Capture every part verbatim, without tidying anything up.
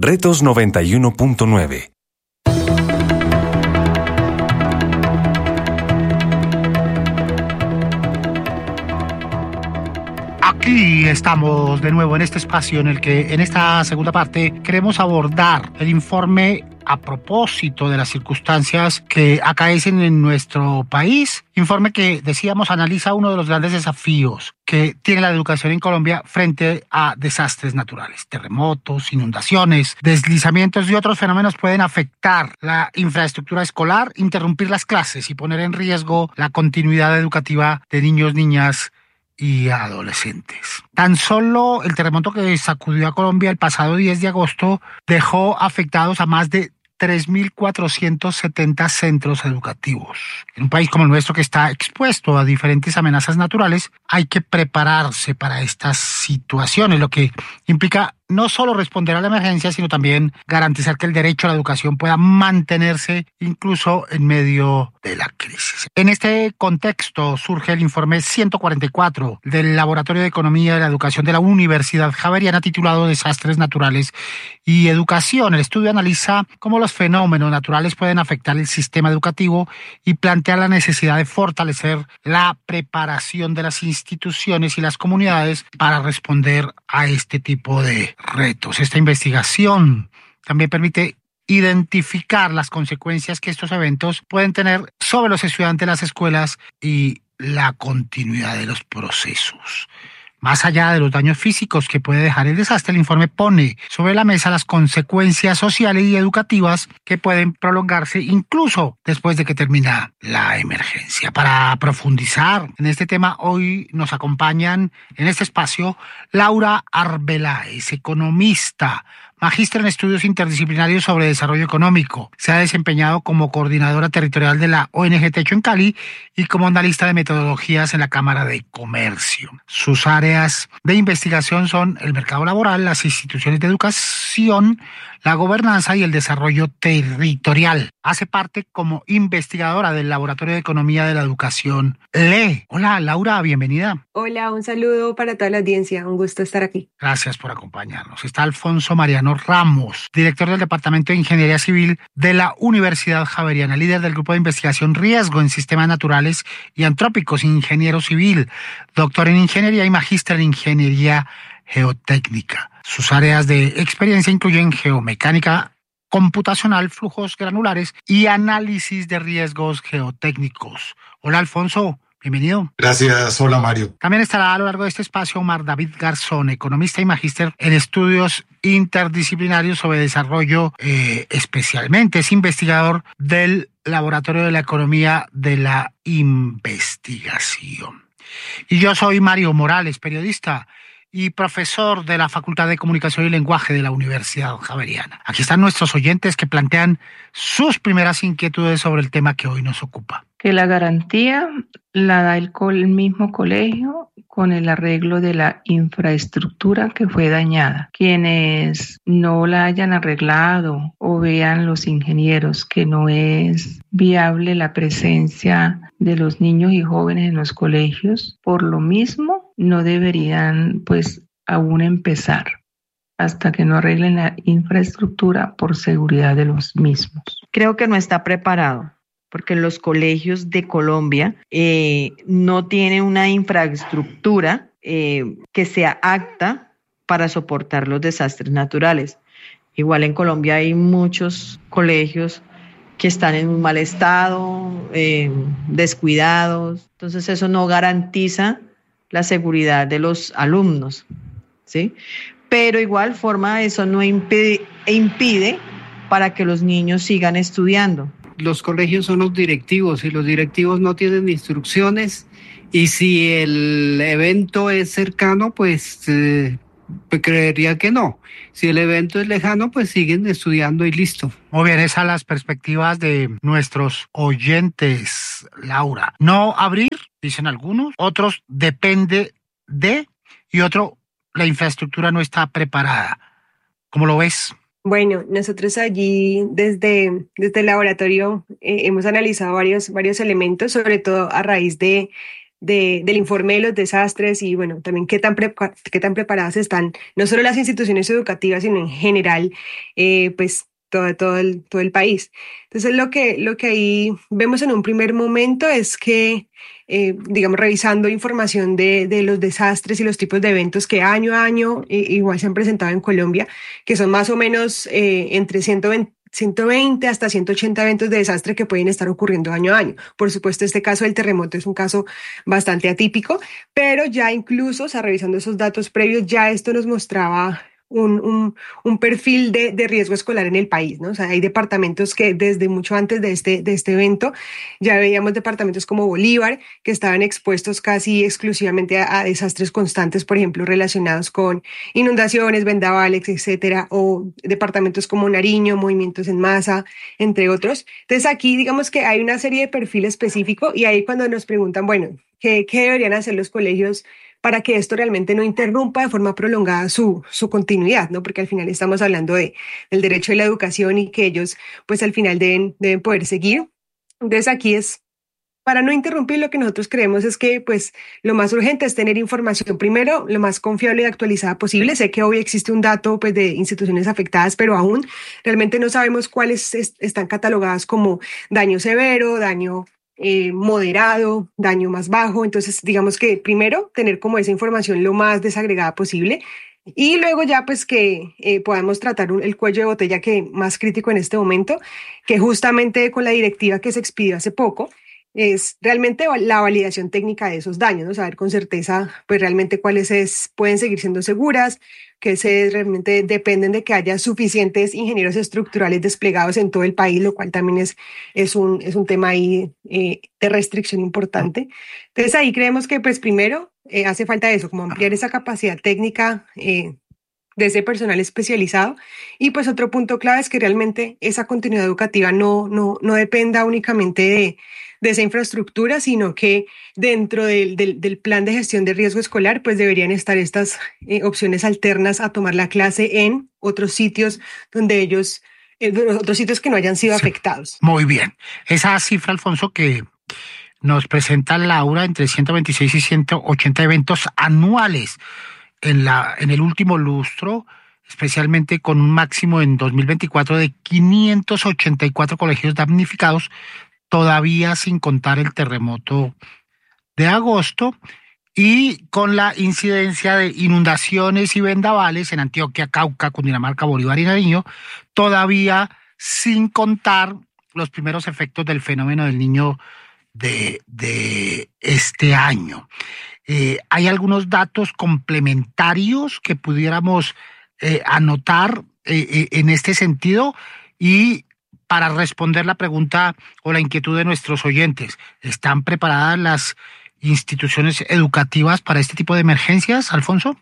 Retos noventa y uno punto nueve. Aquí estamos de nuevo en este espacio en el que en esta segunda parte queremos abordar el informe a propósito de las circunstancias que acaecen en nuestro país. Informe que, decíamos, analiza uno de los grandes desafíos que tiene la educación en Colombia frente a desastres naturales. Terremotos, inundaciones, deslizamientos y otros fenómenos pueden afectar la infraestructura escolar, interrumpir las clases y poner en riesgo la continuidad educativa de niños, niñas y adolescentes. Tan solo el terremoto que sacudió a Colombia el pasado diez de agosto dejó afectados a más de tres mil cuatrocientos setenta centros educativos. En un país como el nuestro, que está expuesto a diferentes amenazas naturales, hay que prepararse para estas situaciones, lo que implica no solo responder a la emergencia, sino también garantizar que el derecho a la educación pueda mantenerse incluso en medio de la crisis. En este contexto surge el informe ciento cuarenta y cuatro del Laboratorio de Economía de la Educación de la Universidad Javeriana, titulado Desastres Naturales y Educación. El estudio analiza cómo los fenómenos naturales pueden afectar el sistema educativo y plantea la necesidad de fortalecer la preparación de las instituciones y las comunidades para responder a este tipo de retos. Esta investigación también permite identificar las consecuencias que estos eventos pueden tener sobre los estudiantes, las escuelas y la continuidad de los procesos. Más allá de los daños físicos que puede dejar el desastre, el informe pone sobre la mesa las consecuencias sociales y educativas que pueden prolongarse incluso después de que termina la emergencia. Para profundizar en este tema, hoy nos acompañan en este espacio Laura Arbeláez, economista, magíster en estudios interdisciplinarios sobre desarrollo económico. Se ha desempeñado como coordinadora territorial de la O N G Techo en Cali y como analista de metodologías en la Cámara de Comercio. Sus áreas de investigación son el mercado laboral, las instituciones de educación, la gobernanza y el desarrollo territorial. Hace parte como investigadora del Laboratorio de Economía de la Educación, L E. Hola, Laura, bienvenida. Hola, un saludo para toda la audiencia. Un gusto estar aquí. Gracias por acompañarnos. Está Alfonso Mariano Ramos, director del Departamento de Ingeniería Civil de la Universidad Javeriana, líder del Grupo de Investigación Riesgo en Sistemas Naturales y Antrópicos, ingeniero civil, doctor en Ingeniería y magíster en Ingeniería Geotécnica. Sus áreas de experiencia incluyen geomecánica computacional, flujos granulares y análisis de riesgos geotécnicos. Hola, Alfonso. Bienvenido. Gracias. Hola, Mario. También estará a lo largo de este espacio Omar David Garzón, economista y magíster en estudios interdisciplinarios sobre desarrollo, eh, especialmente es investigador del Laboratorio de la Economía de la Investigación. Y yo soy Mario Morales, periodista y profesor de la Facultad de Comunicación y Lenguaje de la Universidad Javeriana. Aquí están nuestros oyentes que plantean sus primeras inquietudes sobre el tema que hoy nos ocupa. Que la garantía la da el, el mismo colegio con el arreglo de la infraestructura que fue dañada. Quienes no la hayan arreglado o vean los ingenieros que no es viable la presencia de los niños y jóvenes en los colegios, por lo mismo no deberían pues aún empezar hasta que no arreglen la infraestructura por seguridad de los mismos. Creo que no está preparado, porque los colegios de Colombia eh, no tienen una infraestructura eh, que sea apta para soportar los desastres naturales. Igual en Colombia hay muchos colegios que están en un mal estado, eh, descuidados, entonces eso no garantiza la seguridad de los alumnos, ¿sí? Pero igual forma eso no impide, impide para que los niños sigan estudiando. Los colegios son los directivos y los directivos no tienen instrucciones, y si el evento es cercano, pues, eh, pues creería que no. Si el evento es lejano, pues siguen estudiando y listo. Muy bien, esas son las perspectivas de nuestros oyentes, Laura. No abrir, dicen algunos, otros depende de, y otro, la infraestructura no está preparada. ¿Cómo lo ves? Bueno, nosotros allí desde, desde el laboratorio eh, hemos analizado varios, varios elementos, sobre todo a raíz de, de, del informe de los desastres y bueno, también qué tan, prepa- qué tan preparadas están no solo las instituciones educativas, sino en general, eh, pues todo, todo, el, todo el país. Entonces lo que, lo que ahí vemos en un primer momento es que, eh, digamos, revisando información de, de los desastres y los tipos de eventos que año a año eh, igual se han presentado en Colombia, que son más o menos eh, entre ciento veinte ciento veinte hasta ciento ochenta eventos de desastre que pueden estar ocurriendo año a año. Por supuesto, este caso del terremoto es un caso bastante atípico, pero ya incluso, o sea, revisando esos datos previos, ya esto nos mostraba un, un, un perfil de, de riesgo escolar en el país, ¿no? O sea, hay departamentos que desde mucho antes de este, de este evento ya veíamos departamentos como Bolívar que estaban expuestos casi exclusivamente a, a desastres constantes, por ejemplo, relacionados con inundaciones, vendavales, etcétera, o departamentos como Nariño, movimientos en masa, entre otros. Entonces aquí digamos que hay una serie de perfil específico y ahí cuando nos preguntan, bueno, ¿qué, qué deberían hacer los colegios para que esto realmente no interrumpa de forma prolongada su, su continuidad, ¿no? Porque al final estamos hablando de, del derecho de la educación y que ellos, pues al final deben, deben poder seguir. Entonces aquí es, para no interrumpir, lo que nosotros creemos es que, pues, lo más urgente es tener información primero, lo más confiable y actualizada posible. Sé que hoy existe un dato, pues, de instituciones afectadas, pero aún realmente no sabemos cuáles es, están catalogadas como daño severo, daño Eh, moderado, daño más bajo. Entonces, digamos que primero tener como esa información lo más desagregada posible y luego ya pues que eh, podamos tratar un, el cuello de botella que más crítico en este momento, que justamente con la directiva que se expidió hace poco, es realmente la validación técnica de esos daños, ¿no? Saber con certeza pues realmente cuáles es, pueden seguir siendo seguras, que se realmente dependen de que haya suficientes ingenieros estructurales desplegados en todo el país, lo cual también es, es, un, es un tema ahí eh, de restricción importante. Entonces ahí creemos que pues primero eh, hace falta eso, como ampliar esa capacidad técnica eh, de ese personal especializado. Y pues otro punto clave es que realmente esa continuidad educativa no, no, no dependa únicamente de, de esa infraestructura, sino que dentro del, del, del plan de gestión de riesgo escolar, pues deberían estar estas eh, opciones alternas a tomar la clase en otros sitios donde ellos, eh, otros sitios que no hayan sido Sí. afectados. Muy bien. Esa cifra, Alfonso, que nos presenta Laura, entre ciento veintiséis y ciento ochenta eventos anuales en, la, en el último lustro, especialmente con un máximo en dos mil veinticuatro de quinientos ochenta y cuatro colegios damnificados, todavía sin contar el terremoto de agosto, y con la incidencia de inundaciones y vendavales en Antioquia, Cauca, Cundinamarca, Bolívar y Nariño, todavía sin contar los primeros efectos del fenómeno del Niño de, de este año. Eh, ¿Hay algunos datos complementarios que pudiéramos eh, anotar eh, eh, en este sentido? Y para responder la pregunta o la inquietud de nuestros oyentes, ¿están preparadas las instituciones educativas para este tipo de emergencias, Alfonso?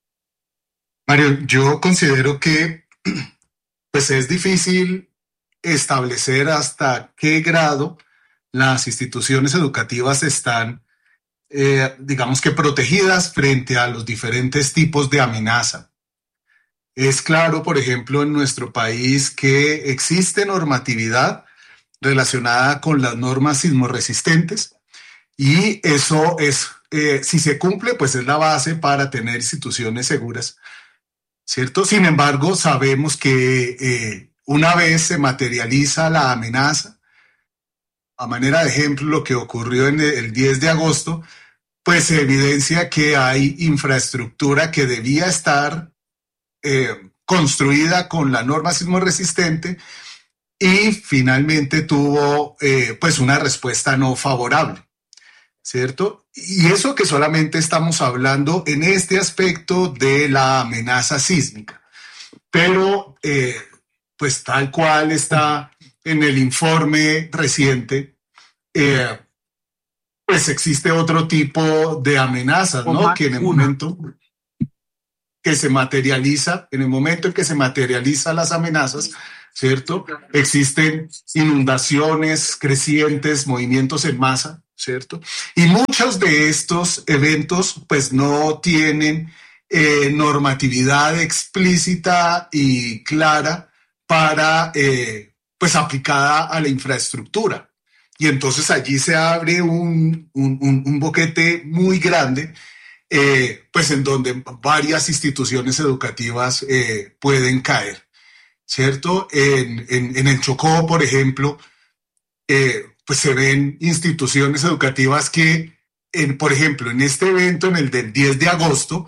Mario, yo considero que pues es difícil establecer hasta qué grado las instituciones educativas están, eh, digamos que protegidas frente a los diferentes tipos de amenaza. Es claro, por ejemplo, en nuestro país que existe normatividad relacionada con las normas sismorresistentes y eso es, eh, si se cumple, pues es la base para tener instituciones seguras, ¿cierto? Sin embargo, sabemos que eh, una vez se materializa la amenaza, a manera de ejemplo, lo que ocurrió en el diez de agosto, pues se evidencia que hay infraestructura que debía estar eh, construida con la norma sismorresistente y finalmente tuvo eh, pues una respuesta no favorable, ¿cierto? Y eso que solamente estamos hablando en este aspecto de la amenaza sísmica, pero eh, pues tal cual está en el informe reciente, eh, pues existe otro tipo de amenazas, ¿no? Que en el momento que se materializa, en el momento en que se materializan las amenazas, ¿cierto? Existen inundaciones crecientes, movimientos en masa, ¿cierto? Y muchos de estos eventos pues no tienen eh, normatividad explícita y clara para, eh, pues aplicada a la infraestructura. y entonces allí se abre un, un, un, un boquete muy grande, eh, pues en donde varias instituciones educativas eh, pueden caer, ¿cierto? En, en, en el Chocó, por ejemplo, eh, pues se ven instituciones educativas que, en, por ejemplo, en este evento, en el del diez de agosto,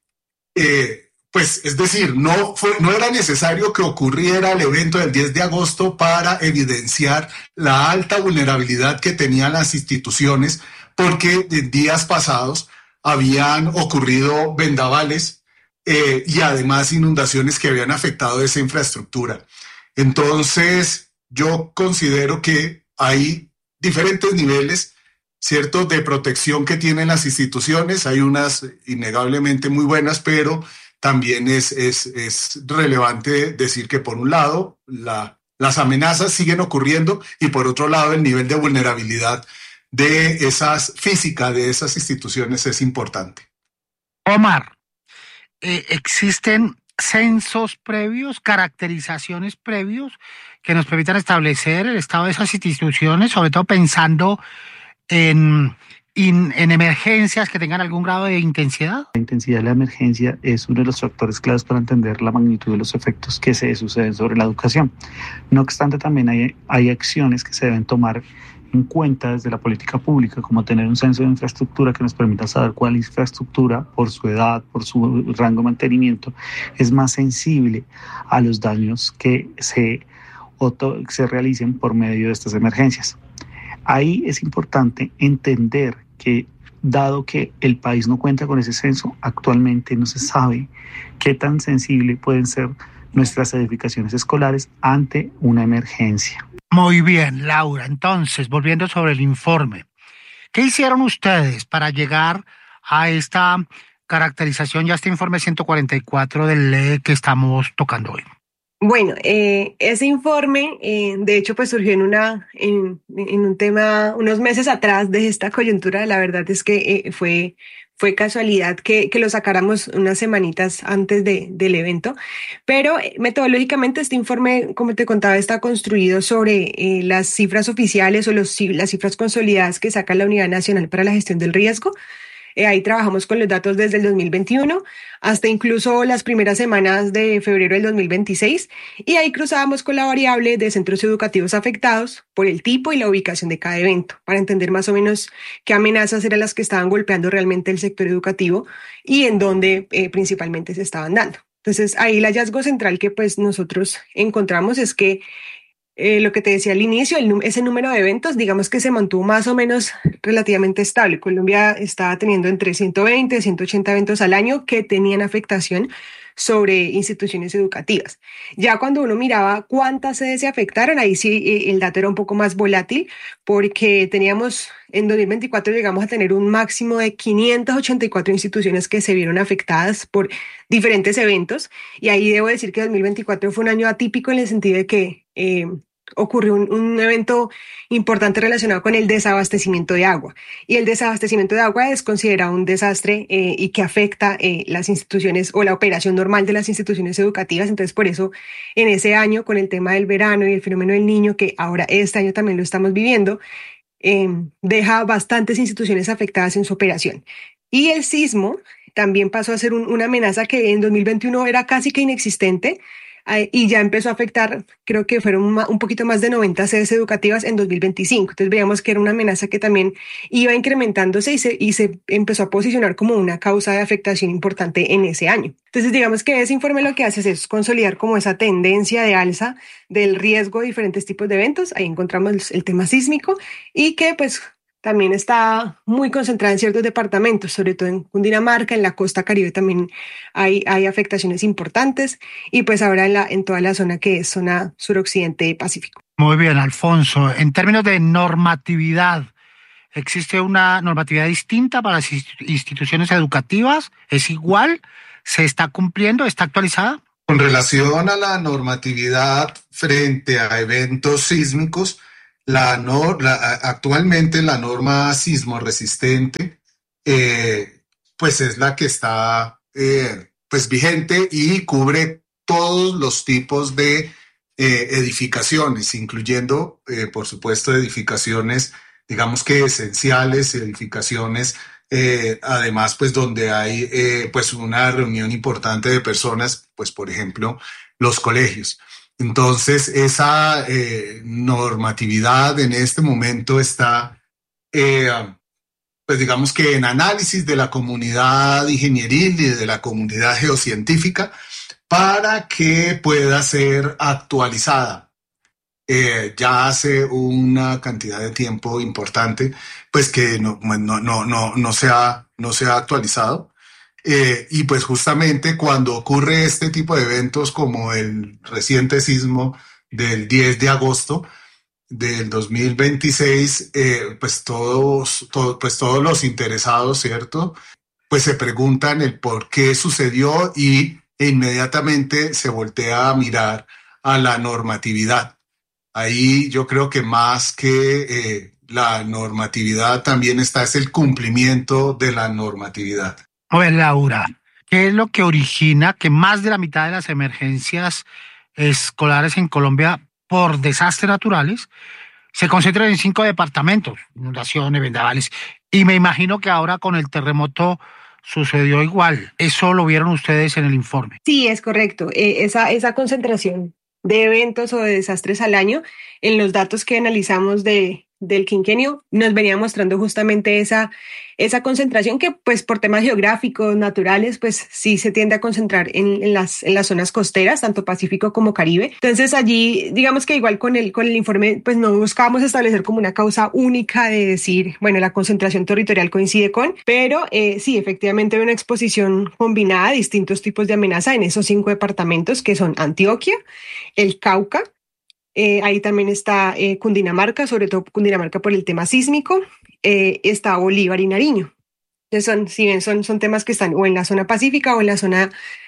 eh, pues es decir, no, fue, no era necesario que ocurriera el evento del diez de agosto para evidenciar la alta vulnerabilidad que tenían las instituciones, porque en días pasados habían ocurrido vendavales eh, y además inundaciones que habían afectado esa infraestructura. Entonces, yo considero que hay diferentes niveles, ¿cierto?, de protección que tienen las instituciones. Hay unas innegablemente muy buenas, pero también es, es, es relevante decir que, por un lado, la, las amenazas siguen ocurriendo y, por otro lado, el nivel de vulnerabilidad de esas física de esas instituciones es importante. Omar, eh, ¿existen censos previos, caracterizaciones previos que nos permitan establecer el estado de esas instituciones, sobre todo pensando en, en, en emergencias que tengan algún grado de intensidad? La intensidad de la emergencia es uno de los factores claves para entender la magnitud de los efectos que se suceden sobre la educación. No obstante, también hay, hay acciones que se deben tomar en cuenta desde la política pública, como tener un censo de infraestructura que nos permita saber cuál infraestructura, por su edad, por su rango de mantenimiento, es más sensible a los daños que se, auto, se realicen por medio de estas emergencias. Ahí es importante entender que, dado que el país no cuenta con ese censo, actualmente no se sabe qué tan sensible pueden ser nuestras edificaciones escolares ante una emergencia. Muy bien, Laura. Entonces, volviendo sobre el informe, ¿qué hicieron ustedes para llegar a esta caracterización y a este informe ciento cuarenta y cuatro del L E que estamos tocando hoy? Bueno, eh, ese informe, eh, de hecho, pues surgió en una, en, en un tema unos meses atrás de esta coyuntura. La verdad es que eh, fue, fue casualidad que, que lo sacáramos unas semanitas antes de, del evento, pero eh, metodológicamente este informe, como te contaba, está construido sobre eh, las cifras oficiales o los, las cifras consolidadas que saca la Unidad Nacional para la Gestión del Riesgo. Eh, ahí trabajamos con los datos desde el dos mil veintiuno hasta incluso las primeras semanas de febrero del dos mil veintiséis, y ahí cruzábamos con la variable de centros educativos afectados por el tipo y la ubicación de cada evento, para entender más o menos qué amenazas eran las que estaban golpeando realmente el sector educativo y en dónde eh, principalmente se estaban dando. Entonces, ahí el hallazgo central que pues nosotros encontramos es que Eh, lo que te decía al inicio, el, ese número de eventos, digamos que se mantuvo más o menos relativamente estable. Colombia estaba teniendo entre ciento veinte y ciento ochenta eventos al año que tenían afectación sobre instituciones educativas. Ya cuando uno miraba cuántas sedes se afectaron, ahí sí eh, el dato era un poco más volátil, porque teníamos, en dos mil veinticuatro llegamos a tener un máximo de quinientas ochenta y cuatro instituciones que se vieron afectadas por diferentes eventos, y ahí debo decir que dos mil veinticuatro fue un año atípico en el sentido de que eh, ocurrió un, un evento importante relacionado con el desabastecimiento de agua, y el desabastecimiento de agua es considerado un desastre eh, y que afecta eh, las instituciones o la operación normal de las instituciones educativas. Entonces, por eso en ese año, con el tema del verano y el fenómeno del Niño, que ahora este año también lo estamos viviendo, eh, deja bastantes instituciones afectadas en su operación. Y el sismo también pasó a ser un, una amenaza que en dos mil veintiuno era casi que inexistente, y ya empezó a afectar, creo que fueron un poquito más de noventa sedes educativas en dos mil veinticinco. Entonces veíamos que era una amenaza que también iba incrementándose y se, y se empezó a posicionar como una causa de afectación importante en ese año. Entonces digamos que ese informe lo que hace es consolidar como esa tendencia de alza del riesgo de diferentes tipos de eventos. Ahí encontramos el tema sísmico, y que pues también está muy concentrada en ciertos departamentos, sobre todo en Cundinamarca, en la costa Caribe también hay, hay afectaciones importantes, y pues ahora en, la, en toda la zona que es zona suroccidente Pacífico. Muy bien, Alfonso. En términos de normatividad, ¿existe una normatividad distinta para las instituciones educativas? ¿Es igual? ¿Se está cumpliendo? ¿Está actualizada? Con relación a la normatividad frente a eventos sísmicos, La, no, la, actualmente la norma sismo resistente eh, pues es la que está eh, pues vigente y cubre todos los tipos de eh, edificaciones, incluyendo, eh, por supuesto, edificaciones, digamos que esenciales, edificaciones, eh, además, pues donde hay eh, pues una reunión importante de personas, pues por ejemplo, los colegios. Entonces, esa eh, normatividad en este momento está, eh, pues digamos que en análisis de la comunidad ingenieril y de la comunidad geocientífica para que pueda ser actualizada. Eh, ya hace una cantidad de tiempo importante, pues que no, no, no, no, no, se, ha, no se ha actualizado. Eh, y pues justamente cuando ocurre este tipo de eventos como el reciente sismo del diez de agosto del dos mil veintiséis, eh, pues, todos, todo, pues todos los interesados, ¿cierto? Pues se preguntan el por qué sucedió y e inmediatamente se voltea a mirar a la normatividad. Ahí yo creo que más que eh, la normatividad también está es el cumplimiento de la normatividad. A ver, Laura, ¿qué es lo que origina que más de la mitad de las emergencias escolares en Colombia por desastres naturales se concentran en cinco departamentos, inundaciones, vendavales? Y me imagino que ahora con el terremoto sucedió igual. ¿Eso lo vieron ustedes en el informe? Sí, es correcto. Eh, esa, esa concentración de eventos o de desastres al año, en los datos que analizamos de, del quinquenio, nos venía mostrando justamente esa, esa concentración que, pues, por temas geográficos, naturales, pues sí se tiende a concentrar en, en, las, en las zonas costeras, tanto Pacífico como Caribe. Entonces allí, digamos que igual con el, con el informe, pues no buscábamos establecer como una causa única de decir, bueno, la concentración territorial coincide con, pero eh, sí, efectivamente hay una exposición combinada de distintos tipos de amenaza en esos cinco departamentos que son Antioquia, el Cauca, Eh, ahí también está eh, Cundinamarca, sobre todo Cundinamarca por el tema sísmico, eh, está Bolívar y Nariño. Entonces son, si bien son, son temas que están o en la zona pacífica o en la zona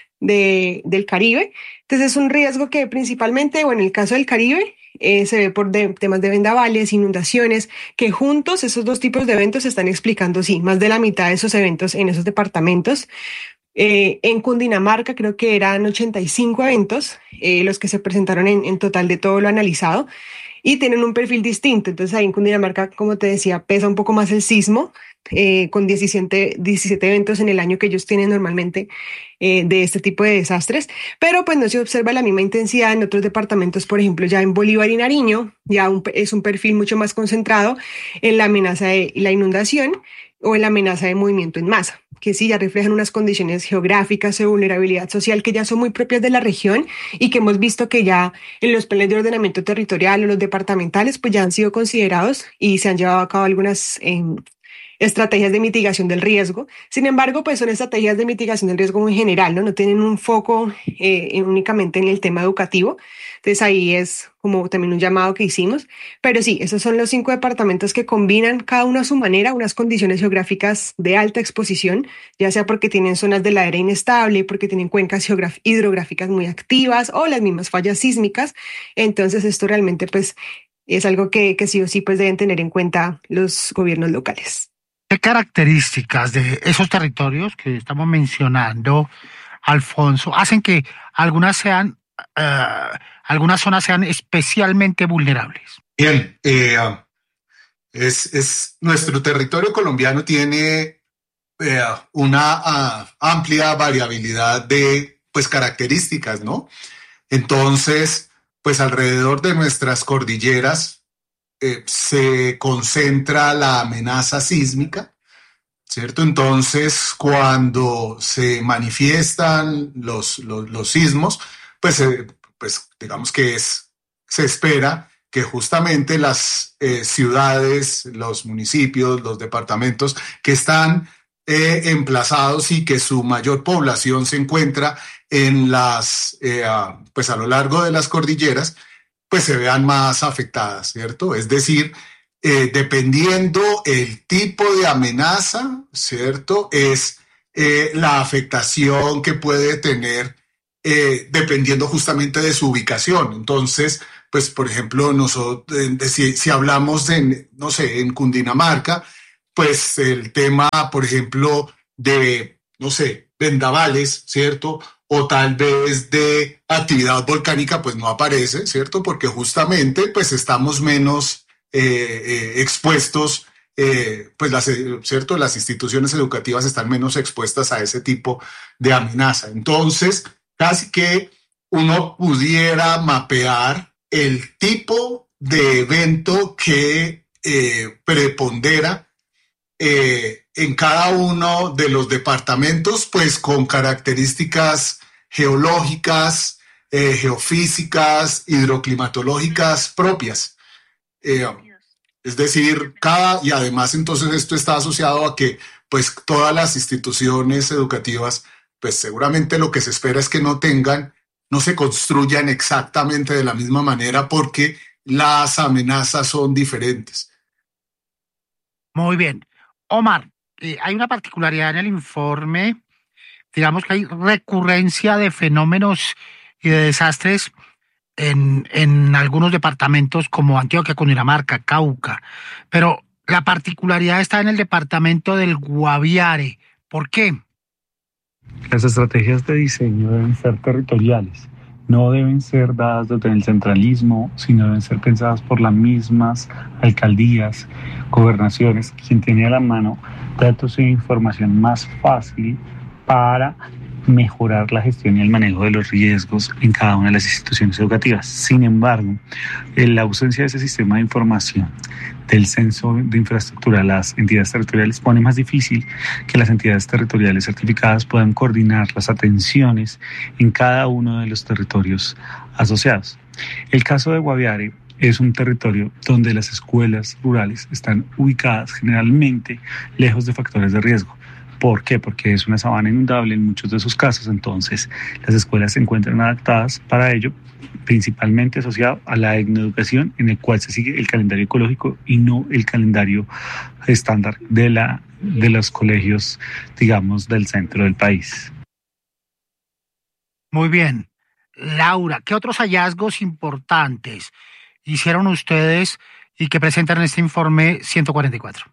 de, del Caribe. Entonces es un riesgo que principalmente, o en el caso del Caribe, eh, se ve por de, temas de vendavales, inundaciones, que juntos esos dos tipos de eventos están explicando, sí, más de la mitad de esos eventos en esos departamentos. Eh, en Cundinamarca creo que eran ochenta y cinco eventos eh, los que se presentaron en, en total de todo lo analizado y tienen un perfil distinto. Entonces ahí en Cundinamarca, como te decía, pesa un poco más el sismo, eh, con diecisiete, diecisiete eventos en el año que ellos tienen normalmente eh, de este tipo de desastres, pero pues no se observa la misma intensidad en otros departamentos. Por ejemplo, ya en Bolívar y Nariño ya un, es un perfil mucho más concentrado en la amenaza de la inundación o en la amenaza de movimiento en masa, que sí ya reflejan unas condiciones geográficas de vulnerabilidad social que ya son muy propias de la región y que hemos visto que ya en los planes de ordenamiento territorial o los departamentales pues ya han sido considerados y se han llevado a cabo algunas eh, estrategias de mitigación del riesgo. Sin embargo, pues son estrategias de mitigación del riesgo en general, ¿no? No tienen un foco eh, únicamente en el tema educativo. Entonces ahí es como también un llamado que hicimos. Pero sí, esos son los cinco departamentos que combinan cada uno a su manera unas condiciones geográficas de alta exposición, ya sea porque tienen zonas de ladera inestable, porque tienen cuencas hidrográficas muy activas o las mismas fallas sísmicas. Entonces esto realmente pues es algo que, que sí o sí pues deben tener en cuenta los gobiernos locales. ¿Qué características de esos territorios que estamos mencionando, Alfonso, hacen que algunas sean Uh, algunas zonas sean especialmente vulnerables? Bien, eh, es, es, nuestro territorio colombiano tiene eh, una uh, amplia variabilidad de pues, características, ¿no? Entonces, pues alrededor de nuestras cordilleras eh, se concentra la amenaza sísmica, ¿cierto? Entonces, cuando se manifiestan los, los, los sismos, Pues, eh, pues digamos que es, se espera que justamente las eh, ciudades, los municipios, los departamentos que están eh, emplazados y que su mayor población se encuentra en las, eh, pues a lo largo de las cordilleras, pues se vean más afectadas, ¿cierto? Es decir, eh, dependiendo el tipo de amenaza, ¿cierto? Es eh, la afectación que puede tener Eh, dependiendo justamente de su ubicación. Entonces, pues, por ejemplo, nosotros, eh, si, si hablamos de, no sé, en Cundinamarca, pues el tema, por ejemplo, de, no sé, vendavales, ¿cierto? o tal vez de actividad volcánica, pues no aparece, ¿cierto? Porque justamente pues estamos menos eh, eh, expuestos, eh, pues las, ¿cierto? Las instituciones educativas están menos expuestas a ese tipo de amenaza. Entonces, casi que uno pudiera mapear el tipo de evento que eh, prepondera eh, en cada uno de los departamentos, pues con características geológicas, eh, geofísicas, hidroclimatológicas propias. Eh, es decir, cada, y además entonces esto está asociado a que pues todas las instituciones educativas, pues seguramente lo que se espera es que no tengan, no se construyan exactamente de la misma manera porque las amenazas son diferentes. Muy bien. Omar, eh, hay una particularidad en el informe, digamos que hay recurrencia de fenómenos y de desastres en, en algunos departamentos como Antioquia, Cundinamarca, Cauca, pero la particularidad está en el departamento del Guaviare. ¿Por qué? Las estrategias de diseño deben ser territoriales, no deben ser dadas desde el centralismo, sino deben ser pensadas por las mismas alcaldías, gobernaciones, quien tiene a la mano datos e información más fácil para mejorar la gestión y el manejo de los riesgos en cada una de las instituciones educativas. Sin embargo, la ausencia de ese sistema de información del censo de infraestructura a las entidades territoriales pone más difícil que las entidades territoriales certificadas puedan coordinar las atenciones en cada uno de los territorios asociados. El caso de Guaviare es un territorio donde las escuelas rurales están ubicadas generalmente lejos de factores de riesgo. ¿Por qué? Porque es una sabana inundable en muchos de sus casos, entonces las escuelas se encuentran adaptadas para ello, principalmente asociado a la etnoeducación, en el cual se sigue el calendario ecológico y no el calendario estándar de, la, de los colegios, digamos, del centro del país. Muy bien. Laura, ¿qué otros hallazgos importantes hicieron ustedes y que presentan en este informe ciento cuarenta y cuatro?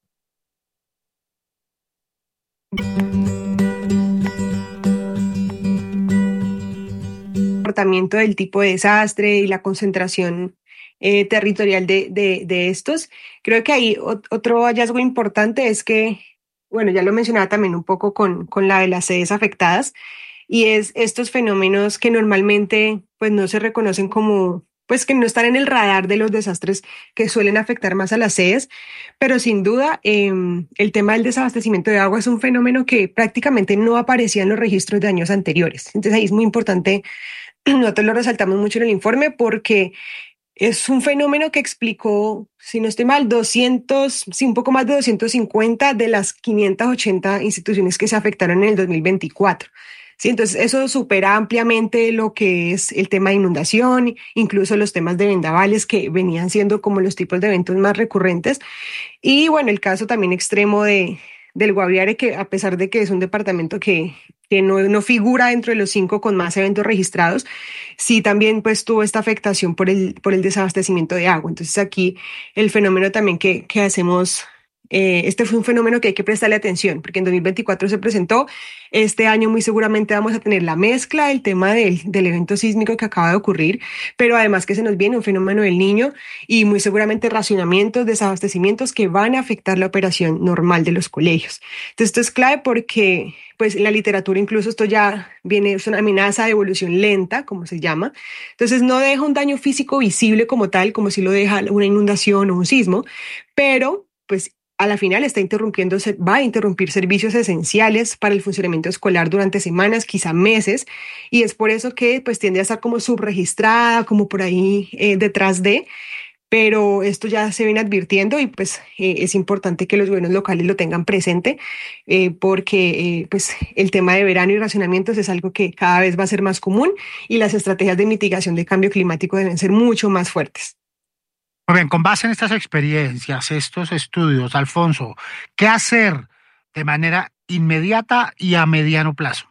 Comportamiento del tipo de desastre y la concentración eh, territorial de, de, de estos. Creo que ahí otro hallazgo importante es que, bueno, ya lo mencionaba también un poco con, con la de las sedes afectadas, y es estos fenómenos que normalmente pues no se reconocen como, pues que no están en el radar de los desastres que suelen afectar más a las sedes, pero sin duda eh, el tema del desabastecimiento de agua es un fenómeno que prácticamente no aparecía en los registros de años anteriores. Entonces ahí es muy importante, nosotros lo resaltamos mucho en el informe porque es un fenómeno que explicó, si no estoy mal, doscientos, sí, un poco más de doscientos cincuenta de las quinientas ochenta instituciones que se afectaron en el dos mil veinticuatro. Sí, entonces eso supera ampliamente lo que es el tema de inundación, incluso los temas de vendavales que venían siendo como los tipos de eventos más recurrentes. Y bueno, el caso también extremo de, del Guaviare, que a pesar de que es un departamento que, que no, no figura dentro de los cinco con más eventos registrados, sí también pues tuvo esta afectación por el, por el desabastecimiento de agua. Entonces aquí el fenómeno también que, que hacemos... Eh, este fue un fenómeno que hay que prestarle atención, porque en dos mil veinticuatro se presentó. Este año muy seguramente vamos a tener la mezcla del tema del, del evento sísmico que acaba de ocurrir, pero además que se nos viene un fenómeno del Niño y muy seguramente racionamientos, desabastecimientos que van a afectar la operación normal de los colegios. Entonces esto es clave porque pues en la literatura incluso esto ya viene, es una amenaza de evolución lenta, como se llama. Entonces no deja un daño físico visible como tal, como si lo deja una inundación o un sismo, pero pues a la final está interrumpiendo, va a interrumpir servicios esenciales para el funcionamiento escolar durante semanas, quizá meses, y es por eso que pues tiende a estar como subregistrada, como por ahí eh, detrás de, pero esto ya se viene advirtiendo y pues eh, es importante que los gobiernos locales lo tengan presente eh, porque eh, pues el tema de verano y racionamientos es algo que cada vez va a ser más común y las estrategias de mitigación de cambio climático deben ser mucho más fuertes. Muy bien, con base en estas experiencias, estos estudios, Alfonso, ¿qué hacer de manera inmediata y a mediano plazo?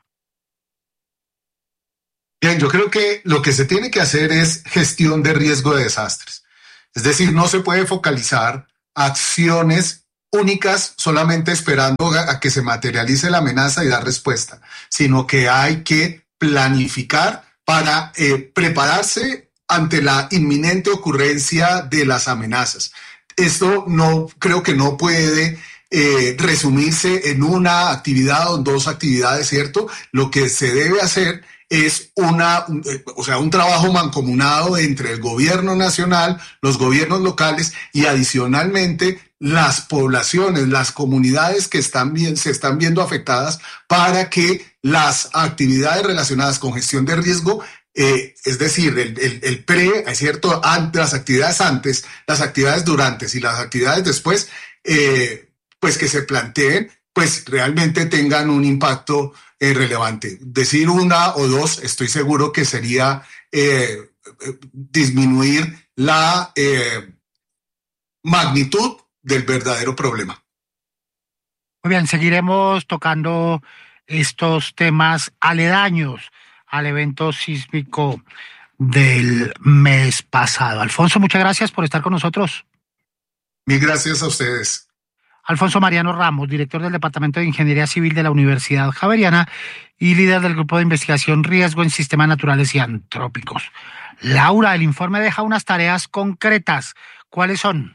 Bien, yo creo que lo que se tiene que hacer es gestión de riesgo de desastres. Es decir, no se puede focalizar acciones únicas solamente esperando a que se materialice la amenaza y dar respuesta, sino que hay que planificar para eh, prepararse ante la inminente ocurrencia de las amenazas. Esto no creo que no puede eh, resumirse en una actividad o en dos actividades, ¿cierto? Lo que se debe hacer es una, o sea, un trabajo mancomunado entre el gobierno nacional, los gobiernos locales y adicionalmente las poblaciones, las comunidades que están bien, se están viendo afectadas para que las actividades relacionadas con gestión de riesgo, eh, es decir, el, el, el pre, es cierto, antes, las actividades antes, las actividades durante y las actividades después, eh, pues que se planteen, pues realmente tengan un impacto eh, relevante. Decir una o dos, estoy seguro que sería eh, disminuir la eh, magnitud del verdadero problema. Muy bien, seguiremos tocando estos temas aledaños al evento sísmico del mes pasado. Alfonso, muchas gracias por estar con nosotros. Mil gracias a ustedes. Alfonso Mariano Ramos, director del Departamento de Ingeniería Civil de la Universidad Javeriana y líder del Grupo de Investigación Riesgo en Sistemas Naturales y Antrópicos. Laura, el informe deja unas tareas concretas. ¿Cuáles son?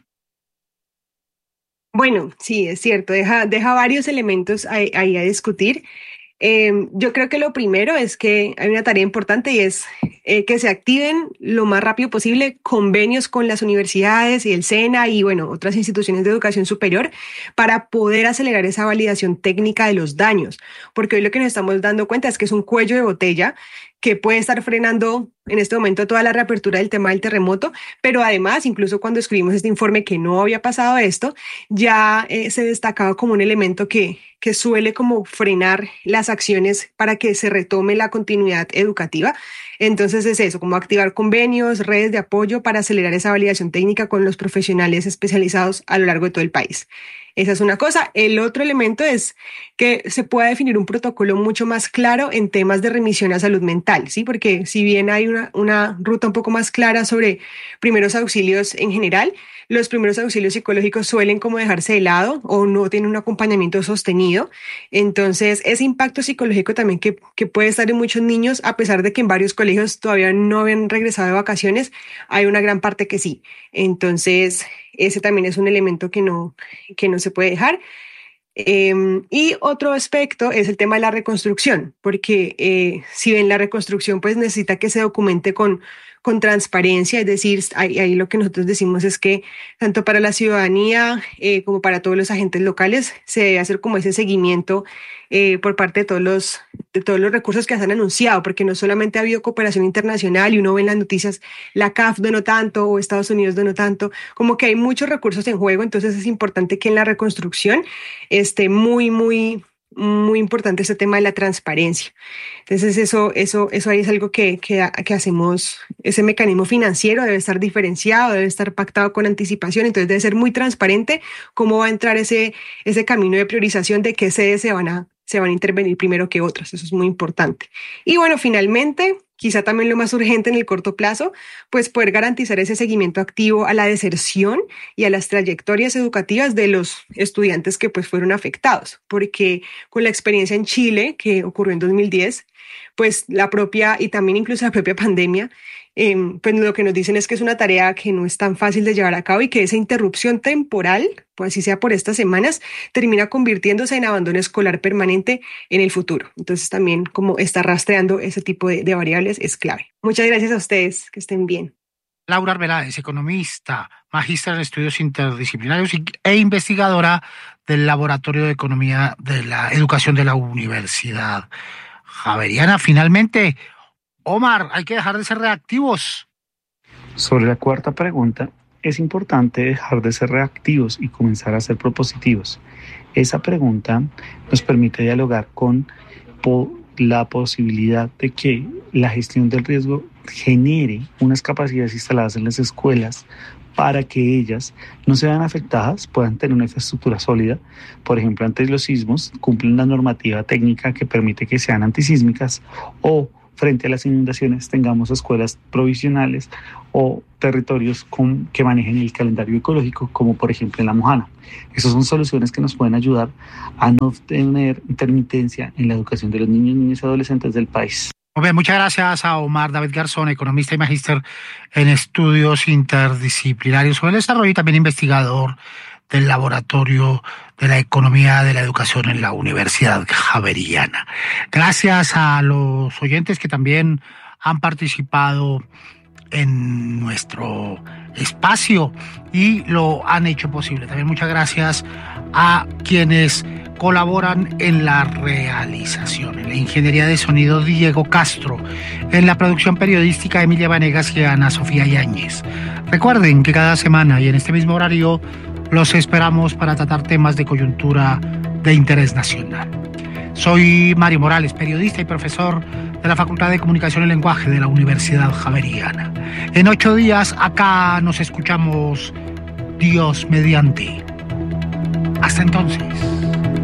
Bueno, sí, es cierto, deja, deja varios elementos ahí, ahí a discutir. Eh, yo creo que lo primero es que hay una tarea importante y es eh, que se activen lo más rápido posible convenios con las universidades y el SENA y bueno, otras instituciones de educación superior para poder acelerar esa validación técnica de los daños, porque hoy lo que nos estamos dando cuenta es que es un cuello de botella que puede estar frenando en este momento toda la reapertura del tema del terremoto, pero además, incluso cuando escribimos este informe que no había pasado esto, ya eh, se destacaba como un elemento que, que suele como frenar las acciones para que se retome la continuidad educativa. Entonces es eso, como activar convenios, redes de apoyo para acelerar esa validación técnica con los profesionales especializados a lo largo de todo el país. Esa es una cosa. El otro elemento es que se pueda definir un protocolo mucho más claro en temas de remisión a salud mental, ¿sí? Porque si bien hay una, una ruta un poco más clara sobre primeros auxilios en general, los primeros auxilios psicológicos suelen como dejarse de lado o no tienen un acompañamiento sostenido. Entonces, ese impacto psicológico también que, que puede estar en muchos niños, a pesar de que en varios colegios todavía no habían regresado de vacaciones, hay una gran parte que sí. Entonces, ese también es un elemento que no, que no se puede dejar. Eh, y otro aspecto es el tema de la reconstrucción, porque eh, si bien la reconstrucción pues necesita que se documente con, con transparencia, es decir, ahí, ahí lo que nosotros decimos es que tanto para la ciudadanía eh, como para todos los agentes locales se debe hacer como ese seguimiento eh, por parte de todos los de todos los recursos que se han anunciado, porque no solamente ha habido cooperación internacional y uno ve en las noticias la C A F donó tanto o Estados Unidos donó tanto, como que hay muchos recursos en juego, entonces es importante que en la reconstrucción esté muy, muy, muy importante ese tema de la transparencia. Entonces eso, eso, eso ahí es algo que, que, que hacemos, ese mecanismo financiero debe estar diferenciado, debe estar pactado con anticipación, entonces debe ser muy transparente cómo va a entrar ese, ese camino de priorización de qué sedes se van a se van a intervenir primero que otras, eso es muy importante. Y bueno, finalmente, quizá también lo más urgente en el corto plazo, pues poder garantizar ese seguimiento activo a la deserción y a las trayectorias educativas de los estudiantes que pues fueron afectados, porque con la experiencia en Chile, que ocurrió en dos mil diez, pues la propia, y también incluso la propia pandemia, eh, pues lo que nos dicen es que es una tarea que no es tan fácil de llevar a cabo y que esa interrupción temporal, pues así sea por estas semanas, termina convirtiéndose en abandono escolar permanente en el futuro. Entonces también como estar rastreando ese tipo de, de variables es clave. Muchas gracias a ustedes, que estén bien. Laura Arbeláez, economista, magíster en estudios interdisciplinarios e investigadora del Laboratorio de Economía de la Educación de la Universidad Javeriana. Finalmente, Omar, hay que dejar de ser reactivos. Sobre la cuarta pregunta, es importante dejar de ser reactivos y comenzar a ser propositivos. Esa pregunta nos permite dialogar con po- la posibilidad de que la gestión del riesgo genere unas capacidades instaladas en las escuelas para que ellas no se vean afectadas, puedan tener una infraestructura sólida. Por ejemplo, ante los sismos, cumplen la normativa técnica que permite que sean antisísmicas, o frente a las inundaciones tengamos escuelas provisionales o territorios con, que manejen el calendario ecológico, como por ejemplo en La Mojana. Esas son soluciones que nos pueden ayudar a no tener intermitencia en la educación de los niños, niñas y adolescentes del país. Muy bien, muchas gracias a Omar David Garzón, economista y magíster en estudios interdisciplinarios sobre el desarrollo y también investigador del Laboratorio de la Economía de la Educación en la Universidad Javeriana. Gracias a los oyentes que también han participado en nuestro espacio y lo han hecho posible. También muchas gracias a quienes colaboran en la realización, en la ingeniería de sonido Diego Castro, en la producción periodística Emilia Vanegas y Ana Sofía Yáñez. Recuerden que cada semana y en este mismo horario los esperamos para tratar temas de coyuntura de interés nacional. Soy Mario Morales, periodista y profesor de la Facultad de Comunicación y Lenguaje de la Universidad Javeriana. En ocho días acá nos escuchamos, Dios mediante. Hasta entonces.